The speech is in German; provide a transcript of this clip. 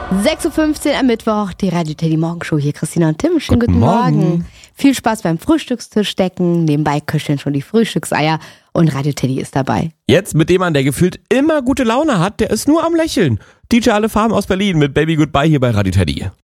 6.15 Uhr am Mittwoch, die Radio Teddy Morgenshow. Hier Christina und Tim. Schönen guten Morgen. Viel Spaß beim Frühstückstisch decken. Nebenbei köcheln schon die Frühstückseier. Und Radio Teddy ist dabei. Jetzt mit dem Mann, der gefühlt immer gute Laune hat, der ist nur am Lächeln. DJ Alle Farben aus Berlin mit Baby Goodbye hier bei Radio Teddy.